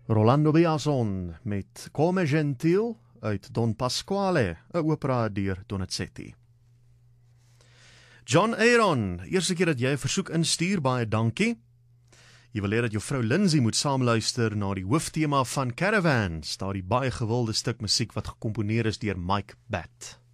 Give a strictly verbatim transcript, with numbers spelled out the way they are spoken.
Rolando Biazon met Come Gentil uit Don Pasquale, 'n opera deur Donizetti. John Aaron, eerste keer dat jy 'n versoek instuur, baie dankie. Jy wil hê dat jou vrou Lindsay moet saamluister na die hooftema van Caravans, daardie baie gewilde stuk musiek wat gekomponeer is deur Mike Batt.